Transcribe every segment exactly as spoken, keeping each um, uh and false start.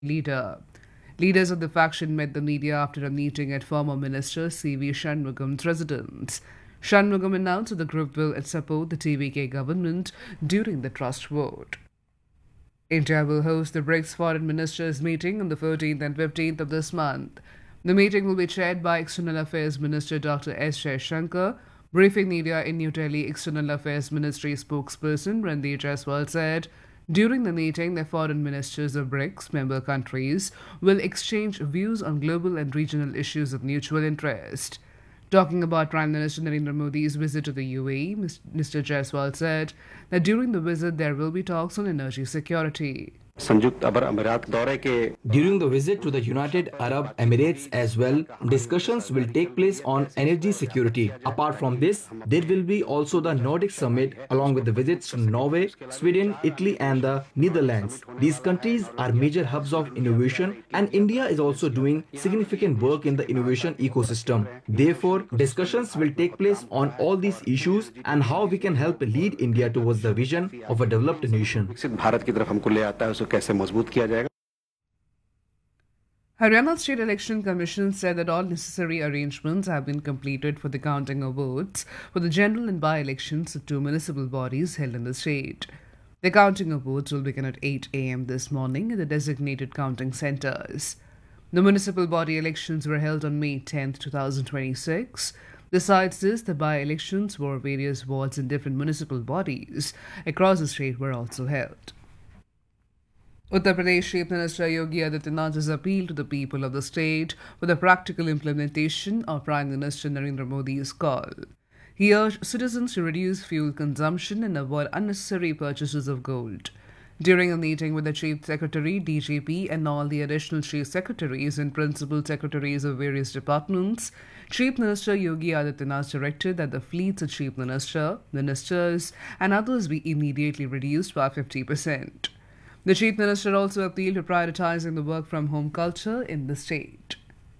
leader. Leaders of the faction met the media after a meeting at former Minister C V Shanmugam's residence. Shanmugam announced that the group will support the T V K government during the trust vote. India will host the BRICS Foreign Ministers meeting on the fourteenth and fifteenth of this month. The meeting will be chaired by External Affairs Minister Doctor S. Jaishankar. Briefing media in New Delhi, External Affairs Ministry spokesperson Randeep Jaiswal said, during the meeting, the foreign ministers of BRICS member countries will exchange views on global and regional issues of mutual interest. Talking about Prime Minister Narendra Modi's visit to the U A E, Mister Jaiswal said that during the visit there will be talks on energy security. During the visit to the United Arab Emirates as well, discussions will take place on energy security. Apart from this, there will be also the Nordic Summit along with the visits to Norway, Sweden, Italy and the Netherlands. These countries are major hubs of innovation and India is also doing significant work in the innovation ecosystem. Therefore, discussions will take place on all these issues and how we can help lead India towards the vision of a developed nation. Haryana State Election Commission said that all necessary arrangements have been completed for the counting of votes for the general and by-elections of two municipal bodies held in the state. The counting of votes will begin at eight a m this morning at the designated counting centres. The municipal body elections were held on May tenth, twenty twenty-six. Besides this, the by-elections for various wards in different municipal bodies across the state were also held. Uttar Pradesh Chief Minister Yogi Adityanath has appealed to the people of the state for the practical implementation of Prime Minister Narendra Modi's call. He urged citizens to reduce fuel consumption and avoid unnecessary purchases of gold. During a meeting with the Chief Secretary, D G P, and all the additional Chief Secretaries and Principal Secretaries of various departments, Chief Minister Yogi Adityanath directed that the fleets of Chief Minister, Ministers, and others be immediately reduced by fifty percent. The Chief Minister also appealed to prioritizing the work-from-home culture in the state.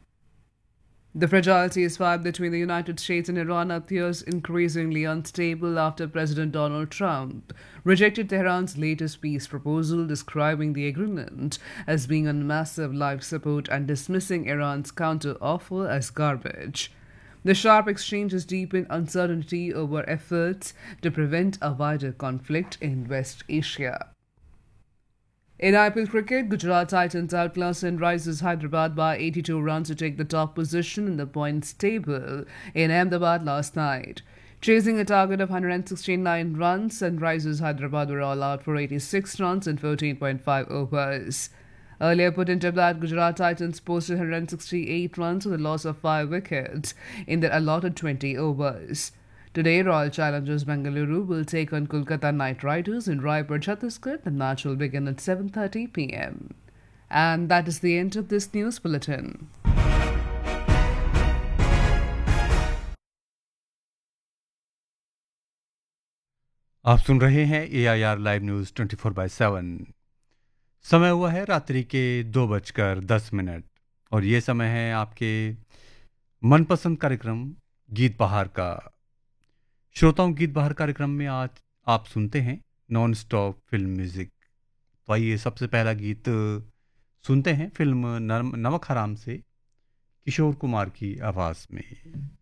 The fragile ceasefire between the United States and Iran appears increasingly unstable after President Donald Trump rejected Tehran's latest peace proposal, describing the agreement as being on massive life support and dismissing Iran's counter-offer as garbage. The sharp exchange has deepened uncertainty over efforts to prevent a wider conflict in West Asia. In I P L cricket, Gujarat Titans outclassed Sunrisers Hyderabad by eighty-two runs to take the top position in the points table in Ahmedabad last night. Chasing a target of one hundred sixty-nine runs, Sunrisers Hyderabad were all out for eighty-six runs in fourteen point five overs. Earlier put into bat, Gujarat Titans posted one hundred sixty-eight runs with a loss of five wickets in their allotted twenty overs. Today, Royal Challengers Bengaluru will take on Kolkata Knight Riders in Raipur, Chhattisgarh. The match will begin at seven thirty p m And that is the end of this news bulletin. आप सुन रहे हैं ए I R live news twenty four by seven. समय हुआ है रात्रि के दो बजकर दस मिनट और ये समय है आपके मनपसंद कार्यक्रम गीत बहार का। श्रोताओं, गीत बहार कार्यक्रम में आज आप सुनते हैं नॉन स्टॉप फिल्म म्यूज़िक। तो आइए सबसे पहला गीत सुनते हैं फिल्म नमक हराम से किशोर कुमार की आवाज़ में।